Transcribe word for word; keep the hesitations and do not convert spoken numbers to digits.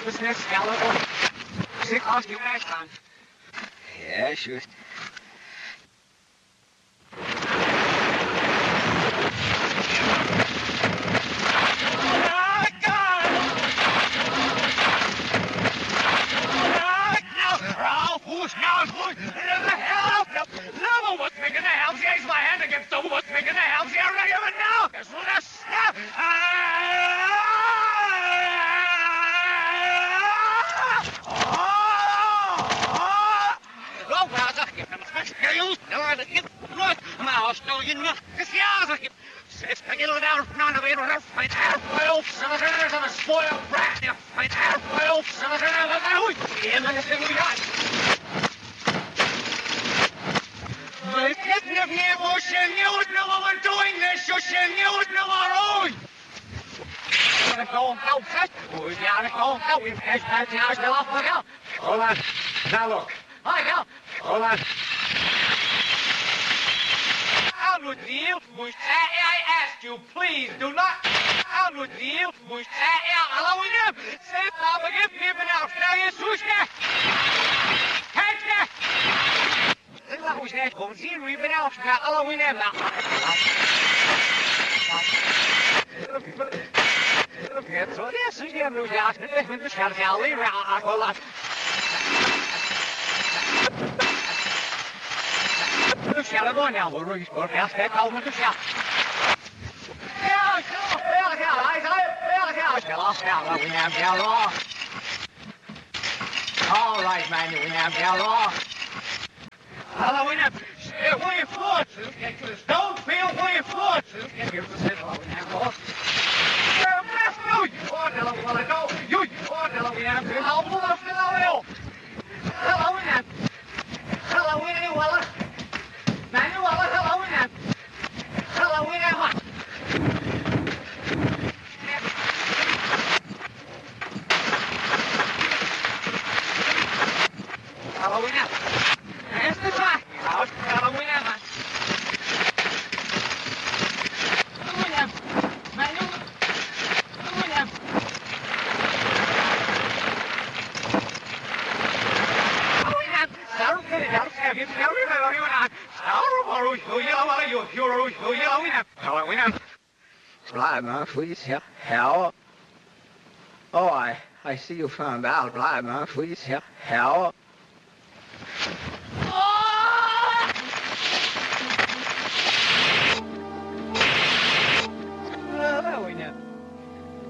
Business skeleton. It cost you last time. Yeah, sure. Hold on. Now look. Hi, now. Hold on. Aludil, I ask you, please do not. Aludil, Alawinem, say Tabagif, even out. Now, Sushka. Hatcha. That was that home. See, we've been out. Alawinem. So this is your new house. With the shell alley. Hold on. Du skal gå ned, hvor du går fast, det kommer du skal. Ja, så, ja, ja, jeg sier, ja, ja, skal la spille, we have yellow. All right, man, we have yellow. Hello, we have, where your foot? Don't feel where your foot. Here's the sit, we have yellow. You, you want to let it go. You, you want to let me have to help us, hello. Hello, we have. Hello, we have, well, Manuel, hello, we have. Hello, we have. Hello, we have. There's the track. Hello, we have. Hello, we have. Manuel. Hello, we have. Hello, we have. Sarah, get it out. Have you never remember you and I? Hello, we have. Blind man, please, yeah. Hell. Oh, I, I see you found out. Blind man, please, yeah. Hell.